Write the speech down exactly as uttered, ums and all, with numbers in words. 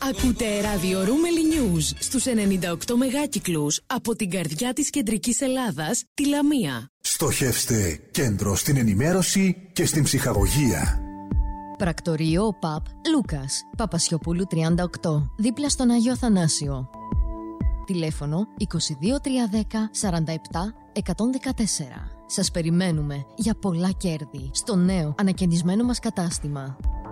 Ακούτε ραδιορούμελη News στους ενενήντα οκτώ μεγάκυκλους από την καρδιά της κεντρικής Ελλάδας, τη Λαμία. Στοχεύστε κέντρο στην ενημέρωση και στην ψυχαγωγία. Πρακτορείο ΟΠΑΠ Λούκας, Παπασιοπούλου τριάντα οκτώ, δίπλα στον Άγιο Αθανάσιο. Τηλέφωνο είκοσι δύο τριακόσια δέκα σαράντα επτά εκατόν δεκατέσσερα. Σας περιμένουμε για πολλά κέρδη στο νέο ανακαινισμένο μας κατάστημα.